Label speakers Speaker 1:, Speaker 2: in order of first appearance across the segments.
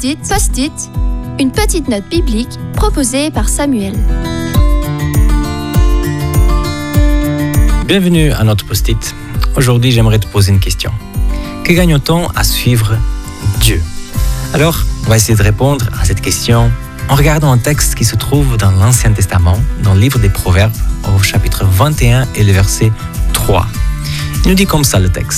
Speaker 1: Post-it, une petite note biblique proposée par Samuel.
Speaker 2: Bienvenue à notre Post-it. Aujourd'hui, j'aimerais te poser une question. Que gagne-t-on à suivre Dieu? Alors, on va essayer de répondre à cette question en regardant un texte qui se trouve dans l'Ancien Testament, dans le livre des Proverbes, au chapitre 21 et le verset 3. Il nous dit comme ça le texte.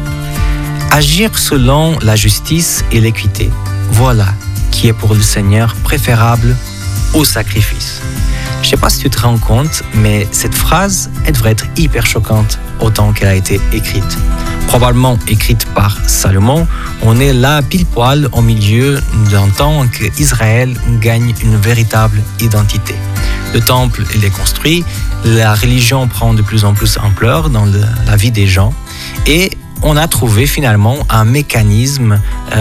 Speaker 2: Agir selon la justice et l'équité, voilà qui est pour le Seigneur préférable au sacrifice. Je ne sais pas si tu te rends compte, mais cette phrase, elle devrait être hyper choquante au temps qu'elle a été écrite. Probablement écrite par Salomon, on est là pile poil au milieu d'un temps qu'Israël gagne une véritable identité. Le temple, il est construit, la religion prend de plus en plus ampleur dans la vie des gens et on a trouvé finalement un mécanisme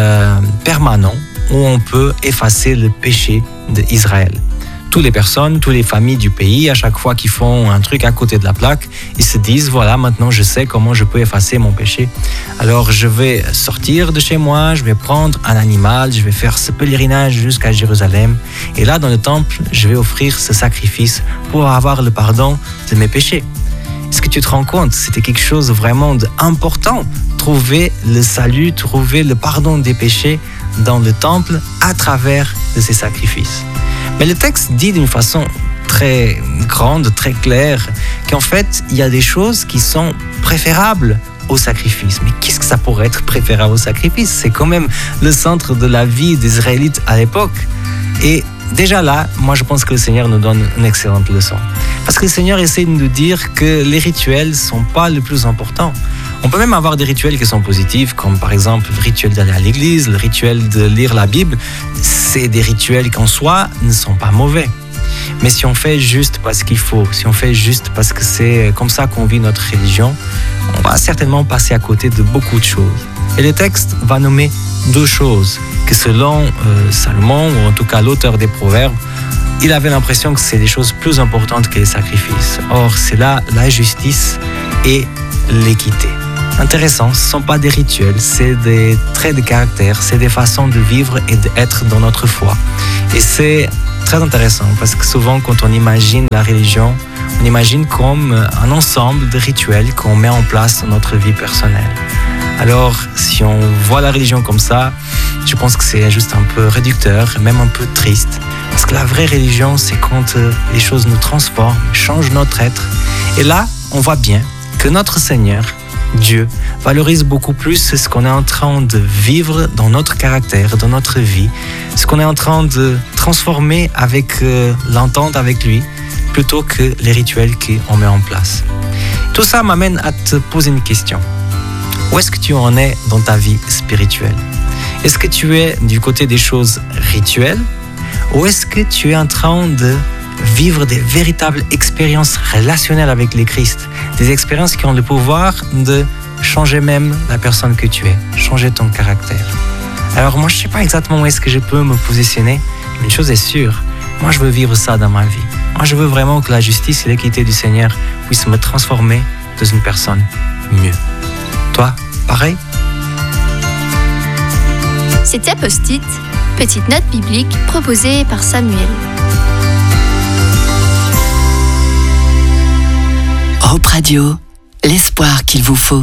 Speaker 2: permanent où on peut effacer le péché d'Israël. Toutes les personnes, toutes les familles du pays, à chaque fois qu'ils font un truc à côté de la plaque, ils se disent, voilà, maintenant je sais comment je peux effacer mon péché. Alors je vais sortir de chez moi, je vais prendre un animal, je vais faire ce pèlerinage jusqu'à Jérusalem. Et là, dans le temple, je vais offrir ce sacrifice pour avoir le pardon de mes péchés. Est-ce que tu te rends compte? C'était quelque chose vraiment d'important. Trouver le salut, trouver le pardon des péchés dans le temple à travers de ces sacrifices. Mais le texte dit d'une façon très grande, très claire, qu'en fait, il y a des choses qui sont préférables au sacrifice. Mais qu'est-ce que ça pourrait être préférable au sacrifice? C'est quand même le centre de la vie des Israélites à l'époque. Et déjà là, moi je pense que le Seigneur nous donne une excellente leçon. Parce que le Seigneur essaie de nous dire que les rituels ne sont pas le plus important. On peut même avoir des rituels qui sont positifs, comme par exemple le rituel d'aller à l'église, le rituel de lire la Bible. C'est des rituels qui en soi ne sont pas mauvais. Mais si on fait juste parce qu'il faut, si on fait juste parce que c'est comme ça qu'on vit notre religion, on va certainement passer à côté de beaucoup de choses. Et le texte va nommer deux choses que selon Salomon, ou en tout cas l'auteur des Proverbes, il avait l'impression que c'est des choses plus importantes que les sacrifices. Or, c'est là la justice et l'équité. Intéressant, ce ne sont pas des rituels, c'est des traits de caractère, c'est des façons de vivre et d'être dans notre foi. Et c'est très intéressant parce que souvent quand on imagine la religion, on imagine comme un ensemble de rituels qu'on met en place dans notre vie personnelle. Alors, si on voit la religion comme ça, je pense que c'est juste un peu réducteur, même un peu triste. Parce que la vraie religion, c'est quand les choses nous transforment, changent notre être. Et là, on voit bien que notre Seigneur, Dieu, valorise beaucoup plus ce qu'on est en train de vivre dans notre caractère, dans notre vie, ce qu'on est en train de transformer avec l'entente avec lui, plutôt que les rituels qu'on met en place. Tout ça m'amène à te poser une question. Où est-ce que tu en es dans ta vie spirituelle? Est-ce que tu es du côté des choses rituelles ou est-ce que tu es en train de vivre des véritables expériences relationnelles avec le Christ, des expériences qui ont le pouvoir de changer même la personne que tu es, changer ton caractère? Alors moi, je ne sais pas exactement où est-ce que je peux me positionner, mais une chose est sûre, moi je veux vivre ça dans ma vie. Moi je veux vraiment que la justice et l'équité du Seigneur puissent me transformer dans une personne mieux. Toi, pareil?
Speaker 1: C'était Post-it, petite note biblique proposée par Samuel.
Speaker 3: Hope Radio, l'espoir qu'il vous faut.